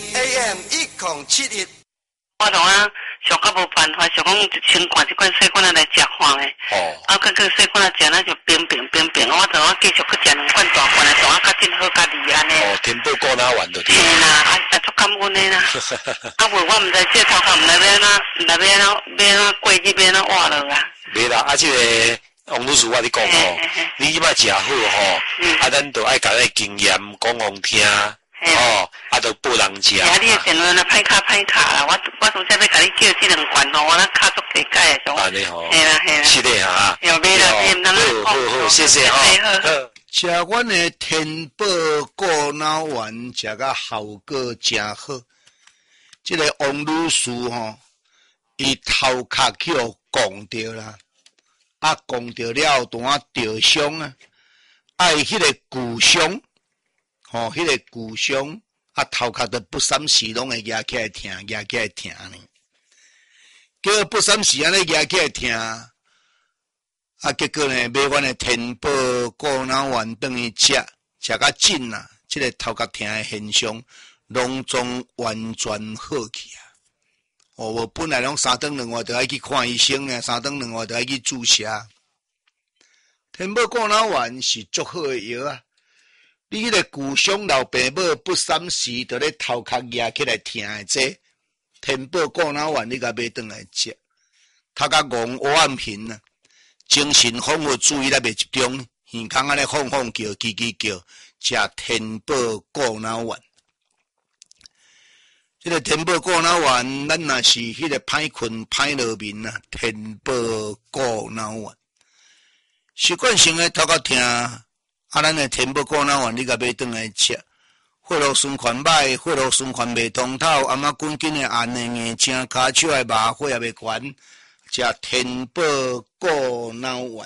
AM 1071。 我同啊上较无办法，想讲先看这款细款来食看咧。啊，个细款来食，咱就冰，我就继续去食两罐大罐的，当啊较真好家己安尼。 天宝果哪丸就对。 嘿啦，足感恩的啦。啊，无我毋知这头壳毋知要哪过去要哪活落啊。 袂啦，啊，这个王女士我你讲你即摆食好啊，咱就爱甲咱经验讲互听。啊，都不人食。 你的电话若歹卡啦，我从这要甲你叫这两罐我那卡足体解的。 安尼吼。 嘿啦。 是的哈。 有没啦？ 好，谢谢哈。 食阮的天宝果脑丸，食甲效果真好。这个王女士伊头壳去互讲着啦，啊讲着了，当啊着伤啊，爱迄个骨伤。迄个骨伤啊，头壳都不三时拢会压起来疼呢。叫不三时安尼压起来疼，啊，结果呢，买阮的天宝果脑丸转去食甲紧啦，这个头壳疼的现象，拢总完全好去啊！我本来拢3顿2晚就爱去看医生呢，3顿2晚就爱去注射。天宝果脑丸是足好的药啊！你迄个骨伤老爸母不三时，就咧头壳压起来疼的这天宝果脑丸，你甲买转来食，头壳戆黑暗平啊，精神恍惚注意力袂集中，耳孔安尼晃叫、叽叫，食天宝果脑丸。这个天宝果脑丸，咱若是迄个歹困歹落眠啊，天宝果脑丸，习惯性的头壳疼。啊，咱的天宝果脑丸，你甲买转来食，血路循环歹，血路循环袂通透，阿妈滚紧的按的眼睛，骹手的麻血也袂悬，食天宝果脑丸。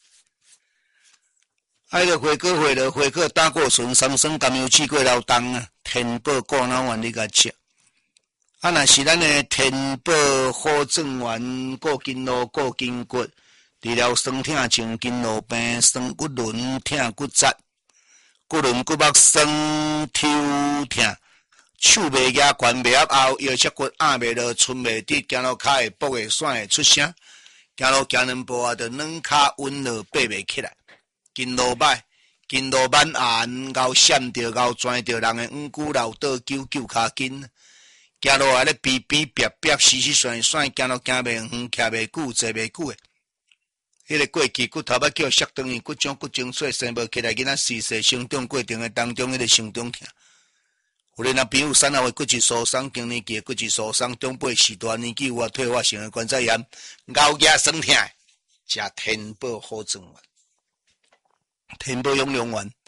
爱着花果花了，花果胆固醇、三酸甘油酯过劳动啊，天宝果脑丸你甲食。啊，若是咱的天宝好状丸，固筋络、固筋骨。治疗酸痛、颈筋络病、酸骨轮、痛骨折、骨轮骨膜酸、抽痛、手袂举悬袂压后，腰脊骨压袂落，寸袂直，行路骹会跛会甩会出声，行路行两步啊，就软骹稳落爬袂起来，筋络歹，筋络满硬，咬闪着，咬钻着人的五骨老倒揪骹筋，行路啊咧逼逼逼逼，死甩，行路行袂远，徛袂久，坐袂久诶。迄个过去骨头要叫摔断去，骨种骨精髓生无起来，囡仔4岁成长过程的当中，迄个成长痛。有咧，若比如3号的骨质疏松、更年期的骨质疏松、中辈时大年纪有啊退化性的关节炎、咬牙酸痛，食天宝好状丸，天宝养丸。